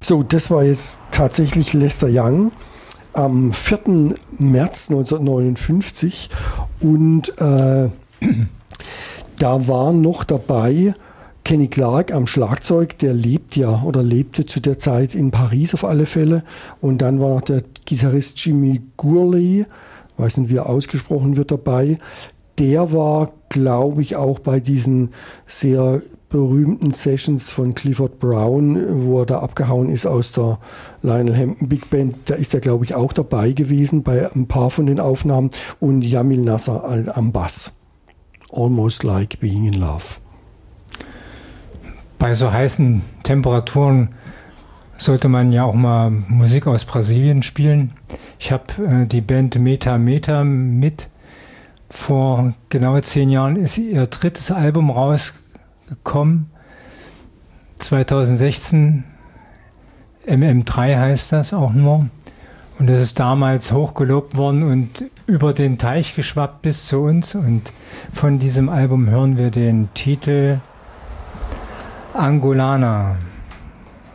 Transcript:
So, das war jetzt tatsächlich Lester Young am 4. März 1959 und da war noch dabei Kenny Clarke am Schlagzeug, der lebte zu der Zeit in Paris auf alle Fälle. Und dann war noch der Gitarrist Jimmy Gourley, weiß nicht, wie er ausgesprochen wird, dabei. Der war, glaube ich, auch bei diesen sehr berühmten Sessions von Clifford Brown, wo er da abgehauen ist aus der Lionel Hampton Big Band. Da ist er, glaube ich, auch dabei gewesen bei ein paar von den Aufnahmen. Und Jamil Nasser am Bass. Almost Like Being in Love. Bei so heißen Temperaturen sollte man ja auch mal Musik aus Brasilien spielen. Ich habe die Band Meta Meta mit. Vor genau 10 Jahren ist ihr 3. Album rausgekommen. 2016. MM3 heißt das auch nur. Und das ist damals hochgelobt worden und über den Teich geschwappt bis zu uns. Und von diesem Album hören wir den Titel Angolana.